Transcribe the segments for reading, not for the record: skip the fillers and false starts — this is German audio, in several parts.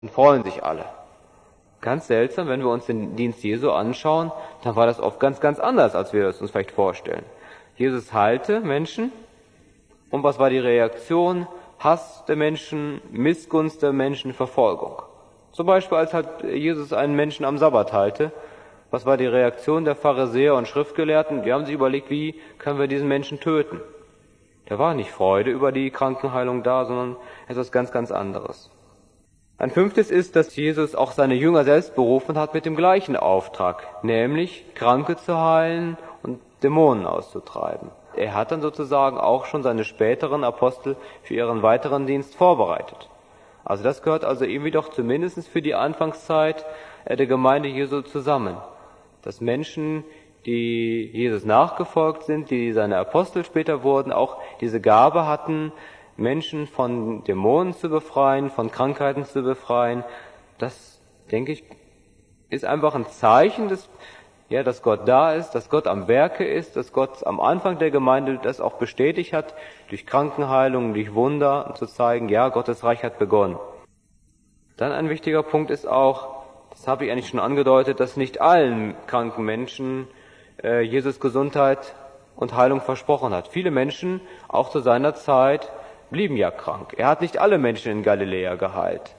Dann freuen sich alle. Ganz seltsam, wenn wir uns den Dienst Jesu anschauen, dann war das oft ganz, ganz anders, als wir es uns vielleicht vorstellen. Jesus heilte Menschen. Und was war die Reaktion? Hass der Menschen, Missgunst der Menschen, Verfolgung. Zum Beispiel, als halt Jesus einen Menschen am Sabbat heilte. Was war die Reaktion der Pharisäer und Schriftgelehrten? Die haben sich überlegt, wie können wir diesen Menschen töten? Da war nicht Freude über die Krankenheilung da, sondern etwas ganz, ganz anderes. Ein fünftes ist, dass Jesus auch seine Jünger selbst berufen hat mit dem gleichen Auftrag, nämlich Kranke zu heilen und Dämonen auszutreiben. Er hat dann sozusagen auch schon seine späteren Apostel für ihren weiteren Dienst vorbereitet. Also das gehört also irgendwie doch zumindest für die Anfangszeit der Gemeinde Jesu zusammen. Dass Menschen, die Jesus nachgefolgt sind, die seine Apostel später wurden, auch diese Gabe hatten, Menschen von Dämonen zu befreien, von Krankheiten zu befreien. Das, denke ich, ist einfach ein Zeichen, dass Gott da ist, dass Gott am Werke ist, dass Gott am Anfang der Gemeinde das auch bestätigt hat, durch Krankenheilung, durch Wunder, zu zeigen, ja, Gottes Reich hat begonnen. Dann ein wichtiger Punkt ist auch, das habe ich eigentlich schon angedeutet, dass nicht allen kranken Menschen Jesus Gesundheit und Heilung versprochen hat. Viele Menschen, auch zu seiner Zeit, blieben ja krank. Er hat nicht alle Menschen in Galiläa geheilt,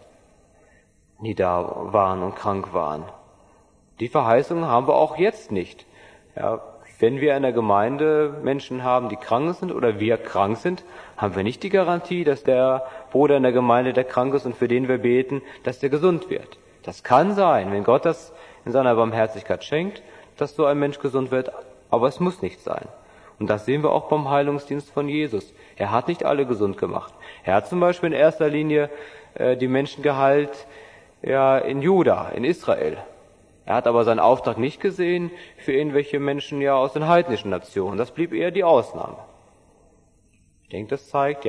die da waren und krank waren. Die Verheißung haben wir auch jetzt nicht. Ja, wenn wir in der Gemeinde Menschen haben, die krank sind oder wir krank sind, haben wir nicht die Garantie, dass der Bruder in der Gemeinde, der krank ist und für den wir beten, dass der gesund wird. Das kann sein, wenn Gott das in seiner Barmherzigkeit schenkt, dass so ein Mensch gesund wird, aber es muss nicht sein. Und das sehen wir auch beim Heilungsdienst von Jesus. Er hat nicht alle gesund gemacht. Er hat zum Beispiel in erster Linie die Menschen geheilt in Juda, in Israel. Er hat aber seinen Auftrag nicht gesehen für irgendwelche Menschen aus den heidnischen Nationen. Das blieb eher die Ausnahme. Ich denke, das zeigt,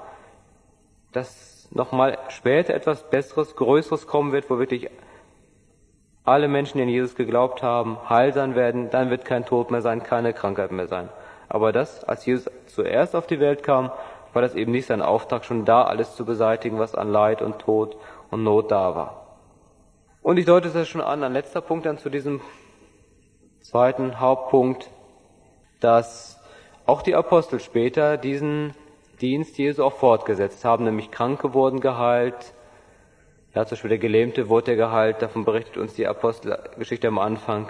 dass nochmal später etwas Besseres, Größeres kommen wird, wo wirklich alle Menschen, die an Jesus geglaubt haben, heil sein werden. Dann wird kein Tod mehr sein, keine Krankheit mehr sein. Aber als Jesus zuerst auf die Welt kam, war das eben nicht sein Auftrag, schon da alles zu beseitigen, was an Leid und Tod und Not da war. Und ich deute es schon an letzter Punkt dann zu diesem zweiten Hauptpunkt, dass auch die Apostel später diesen Dienst Jesu auch fortgesetzt haben, nämlich Kranke wurden geheilt, zum Beispiel der Gelähmte wurde geheilt, davon berichtet uns die Apostelgeschichte am Anfang.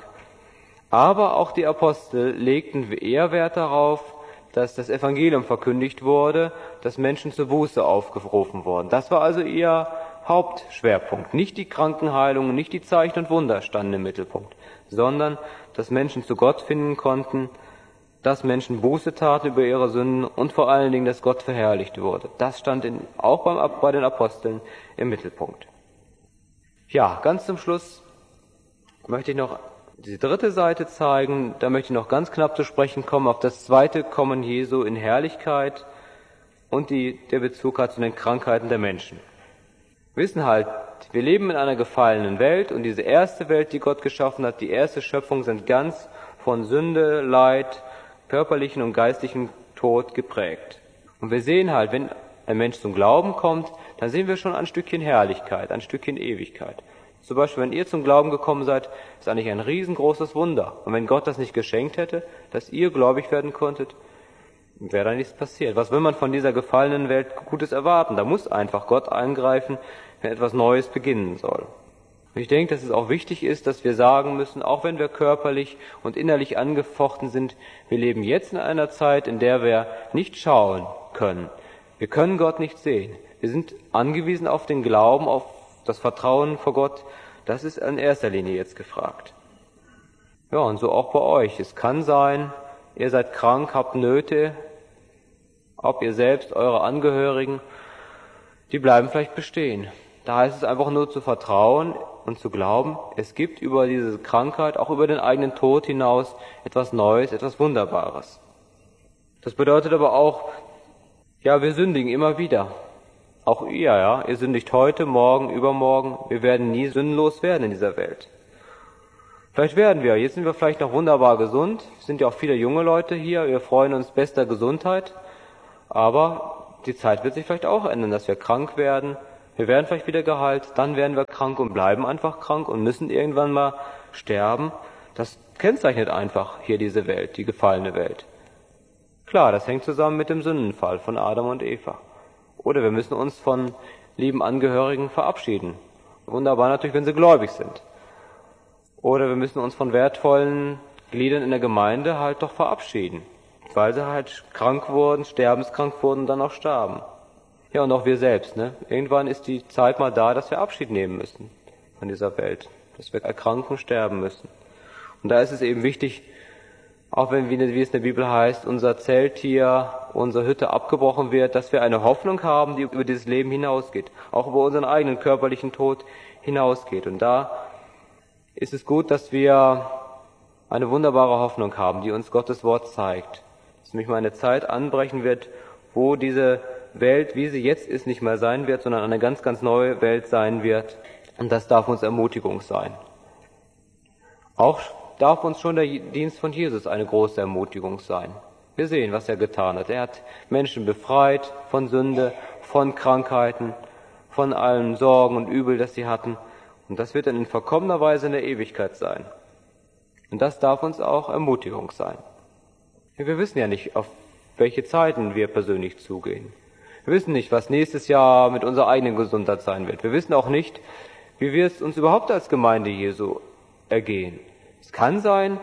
Aber auch die Apostel legten eher Wert darauf, dass das Evangelium verkündigt wurde, dass Menschen zur Buße aufgerufen wurden. Das war also ihr Hauptschwerpunkt. Nicht die Krankenheilung, nicht die Zeichen und Wunder standen im Mittelpunkt, sondern dass Menschen zu Gott finden konnten, dass Menschen Buße taten über ihre Sünden und vor allen Dingen, dass Gott verherrlicht wurde. Das stand auch bei den Aposteln im Mittelpunkt. Ja, ganz zum Schluss möchte ich noch die dritte Seite zeigen. Da möchte ich noch ganz knapp zu sprechen kommen auf das zweite Kommen Jesu in Herrlichkeit und der Bezug hat zu den Krankheiten der Menschen. Wir wissen halt, wir leben in einer gefallenen Welt und diese erste Welt, die Gott geschaffen hat, die erste Schöpfung, sind ganz von Sünde, Leid, körperlichen und geistlichen Tod geprägt. Und wir sehen halt, wenn ein Mensch zum Glauben kommt, dann sehen wir schon ein Stückchen Herrlichkeit, ein Stückchen Ewigkeit. Zum Beispiel, wenn ihr zum Glauben gekommen seid, ist eigentlich ein riesengroßes Wunder. Und wenn Gott das nicht geschenkt hätte, dass ihr gläubig werden konntet, wäre da nichts passiert. Was will man von dieser gefallenen Welt Gutes erwarten? Da muss einfach Gott eingreifen, wenn etwas Neues beginnen soll. Und ich denke, dass es auch wichtig ist, dass wir sagen müssen, auch wenn wir körperlich und innerlich angefochten sind, wir leben jetzt in einer Zeit, in der wir nicht schauen können. Wir können Gott nicht sehen. Wir sind angewiesen auf den Glauben, auf das Vertrauen vor Gott. Das ist in erster Linie jetzt gefragt. Ja, und so auch bei euch. Es kann sein, ihr seid krank, habt Nöte, ob ihr selbst, eure Angehörigen, die bleiben vielleicht bestehen. Da heißt es einfach nur zu vertrauen und zu glauben, es gibt über diese Krankheit, auch über den eigenen Tod hinaus, etwas Neues, etwas Wunderbares. Das bedeutet aber auch, wir sündigen immer wieder. Auch ihr sündigt heute, morgen, übermorgen. Wir werden nie sündenlos werden in dieser Welt. Vielleicht werden wir. Jetzt sind wir vielleicht noch wunderbar gesund. Es sind ja auch viele junge Leute hier. Wir freuen uns bester Gesundheit. Aber die Zeit wird sich vielleicht auch ändern, dass wir krank werden, Wir werden vielleicht wieder geheilt, dann werden wir krank und bleiben einfach krank und müssen irgendwann mal sterben. Das kennzeichnet einfach hier diese Welt, die gefallene Welt. Klar, das hängt zusammen mit dem Sündenfall von Adam und Eva. Oder wir müssen uns von lieben Angehörigen verabschieden. Wunderbar natürlich, wenn sie gläubig sind. Oder wir müssen uns von wertvollen Gliedern in der Gemeinde halt doch verabschieden, weil sie halt krank wurden, sterbenskrank wurden und dann auch starben. Ja, und auch wir selbst, ne? Irgendwann ist die Zeit mal da, dass wir Abschied nehmen müssen von dieser Welt, dass wir erkranken, sterben müssen. Und da ist es eben wichtig, auch wenn, wie es in der Bibel heißt, unser Zelt hier, unsere Hütte abgebrochen wird, dass wir eine Hoffnung haben, die über dieses Leben hinausgeht, auch über unseren eigenen körperlichen Tod hinausgeht. Und da ist es gut, dass wir eine wunderbare Hoffnung haben, die uns Gottes Wort zeigt. Dass nämlich mal eine Zeit anbrechen wird, wo diese Welt, wie sie jetzt ist, nicht mehr sein wird, sondern eine ganz, ganz neue Welt sein wird. Und das darf uns Ermutigung sein. Auch darf uns schon der Dienst von Jesus eine große Ermutigung sein. Wir sehen, was er getan hat. Er hat Menschen befreit von Sünde, von Krankheiten, von allen Sorgen und Übel, das sie hatten. Und das wird dann in vollkommener Weise in der Ewigkeit sein. Und das darf uns auch Ermutigung sein. Wir wissen ja nicht, auf welche Zeiten wir persönlich zugehen. Wir wissen nicht, was nächstes Jahr mit unserer eigenen Gesundheit sein wird. Wir wissen auch nicht, wie wir es uns überhaupt als Gemeinde Jesu ergehen. Es kann sein,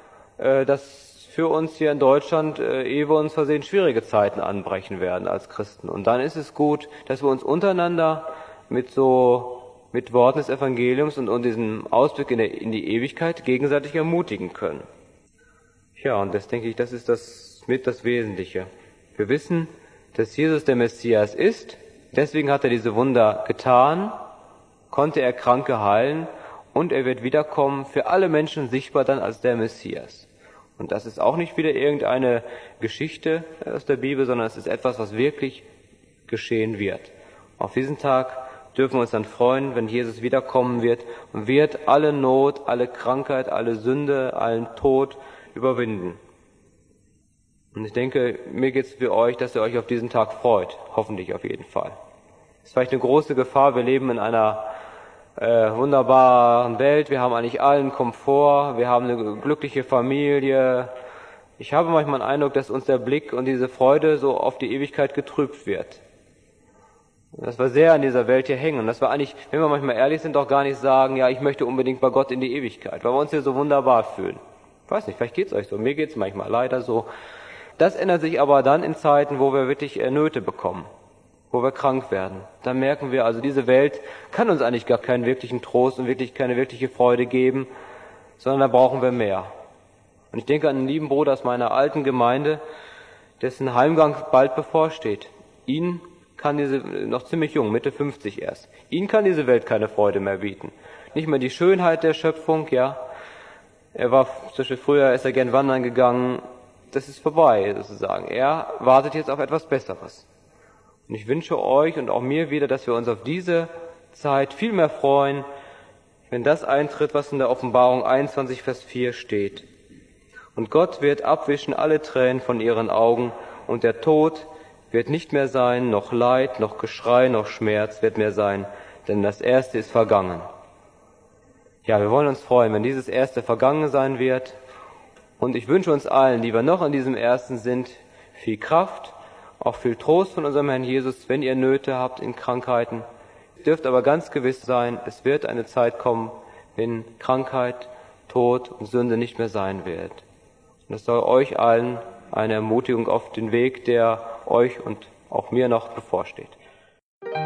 dass für uns hier in Deutschland, ehe wir uns versehen, schwierige Zeiten anbrechen werden als Christen. Und dann ist es gut, dass wir uns untereinander mit Worten des Evangeliums und diesem Ausblick in die Ewigkeit gegenseitig ermutigen können. Ja, und das denke ich, das ist das Wesentliche. Wir wissen, dass Jesus der Messias ist, deswegen hat er diese Wunder getan, konnte er Kranke heilen und er wird wiederkommen, für alle Menschen sichtbar dann als der Messias. Und das ist auch nicht wieder irgendeine Geschichte aus der Bibel, sondern es ist etwas, was wirklich geschehen wird. Auf diesen Tag dürfen wir uns dann freuen, wenn Jesus wiederkommen wird und wird alle Not, alle Krankheit, alle Sünde, allen Tod überwinden. Und ich denke, mir geht es für euch, dass ihr euch auf diesen Tag freut. Hoffentlich auf jeden Fall. Es ist vielleicht eine große Gefahr, wir leben in einer wunderbaren Welt, wir haben eigentlich allen Komfort, wir haben eine glückliche Familie. Ich habe manchmal den Eindruck, dass uns der Blick und diese Freude so auf die Ewigkeit getrübt wird. Dass wir sehr an dieser Welt hier hängen und dass wir eigentlich, wenn wir manchmal ehrlich sind, auch gar nicht sagen, ja, ich möchte unbedingt bei Gott in die Ewigkeit, weil wir uns hier so wunderbar fühlen. Ich weiß nicht, vielleicht geht's euch so, mir geht's manchmal leider so. Das ändert sich aber dann in Zeiten, wo wir wirklich Nöte bekommen, wo wir krank werden. Dann merken wir, also diese Welt kann uns eigentlich gar keinen wirklichen Trost und wirklich keine wirkliche Freude geben, sondern da brauchen wir mehr. Und ich denke an einen lieben Bruder aus meiner alten Gemeinde, dessen Heimgang bald bevorsteht. Ihn kann noch ziemlich jung, Mitte 50 erst, ihn kann diese Welt keine Freude mehr bieten. Nicht mehr die Schönheit der Schöpfung, ja. Er war, zum Beispiel früher ist er gern wandern gegangen, das ist vorbei, sozusagen. Er wartet jetzt auf etwas Besseres. Und ich wünsche euch und auch mir wieder, dass wir uns auf diese Zeit viel mehr freuen, wenn das eintritt, was in der Offenbarung 21, Vers 4 steht. Und Gott wird abwischen alle Tränen von ihren Augen und der Tod wird nicht mehr sein, noch Leid, noch Geschrei, noch Schmerz wird mehr sein, denn das Erste ist vergangen. Ja, wir wollen uns freuen, wenn dieses Erste vergangen sein wird. Und ich wünsche uns allen, die wir noch an diesem Ersten sind, viel Kraft, auch viel Trost von unserem Herrn Jesus, wenn ihr Nöte habt in Krankheiten. Ihr dürft aber ganz gewiss sein, es wird eine Zeit kommen, wenn Krankheit, Tod und Sünde nicht mehr sein wird. Und es soll euch allen eine Ermutigung auf den Weg, der euch und auch mir noch bevorsteht.